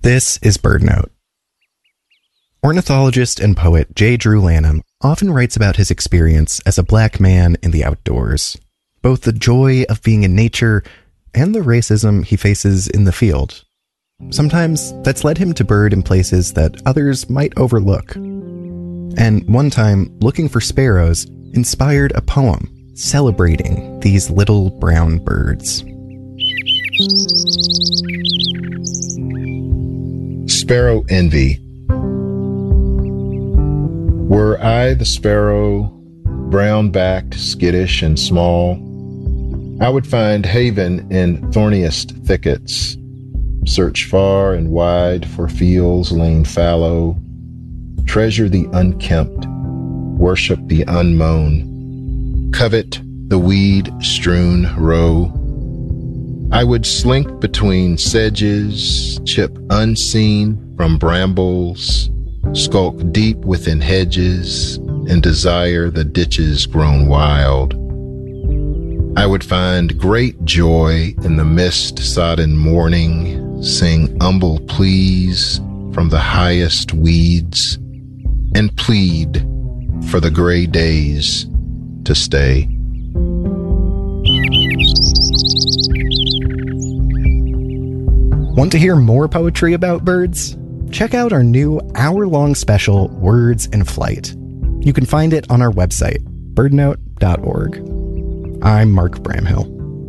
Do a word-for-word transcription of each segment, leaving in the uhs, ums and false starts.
This is BirdNote. Ornithologist and poet J. Drew Lanham often writes about his experience as a black man in the outdoors, both the joy of being in nature and the racism he faces in the field. Sometimes that's led him to bird in places that others might overlook. And one time, looking for sparrows inspired a poem celebrating these little brown birds. Sparrow Envy. Were I the sparrow, brown-backed, skittish, and small, I would find haven in thorniest thickets, search far and wide for fields lain fallow, treasure the unkempt, worship the unmown, covet the weed-strewn row. I would slink between sedges, chip unseen from brambles, skulk deep within hedges, and desire the ditches grown wild. I would find great joy in the mist-sodden morning, sing humble pleas from the highest weeds, and plead for the gray days to stay. Want to hear more poetry about birds? Check out our new hour-long special, Words in Flight. You can find it on our website, bird note dot org. I'm Mark Bramhill.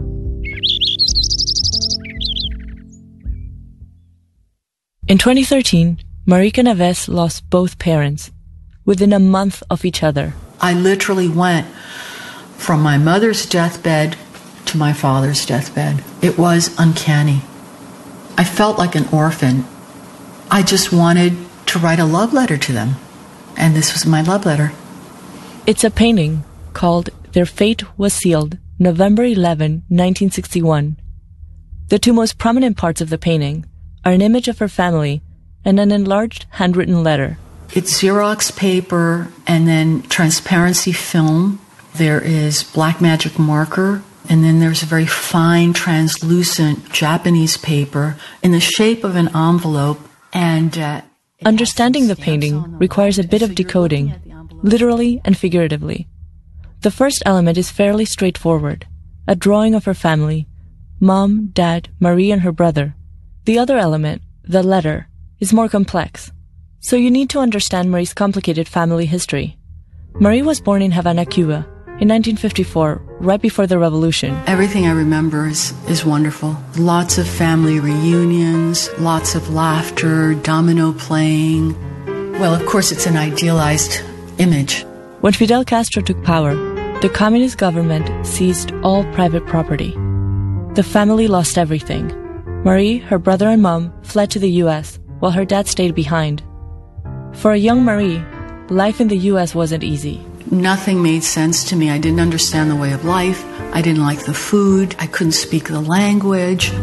In twenty thirteen, Marika Neves lost both parents within a month of each other. I literally went from my mother's deathbed to my father's deathbed. It was uncanny. I felt like an orphan. I just wanted to write a love letter to them, and this was my love letter. It's a painting called Their Fate Was Sealed, November eleventh, nineteen sixty-one. The two most prominent parts of the painting are an image of her family and an enlarged handwritten letter. It's Xerox paper and then transparency film. There is black magic marker, and then there's a very fine, translucent Japanese paper in the shape of an envelope. And uh, understanding the painting requires a bit of decoding, literally and figuratively. The first element is fairly straightforward, a drawing of her family, mom, dad, Marie, and her brother. The other element, the letter, is more complex. So you need to understand Marie's complicated family history. Marie was born in Havana, Cuba, in nineteen fifty-four, right before the revolution. Everything I remember is, is wonderful. Lots of family reunions, lots of laughter, domino playing. Well, of course, it's an idealized image. When Fidel Castro took power, the communist government seized all private property. The family lost everything. Marie, her brother, and mom fled to the U S, while her dad stayed behind. For a young Marie, life in the U S wasn't easy. Nothing made sense to me. I didn't understand the way of life. I didn't like the food. I couldn't speak the language.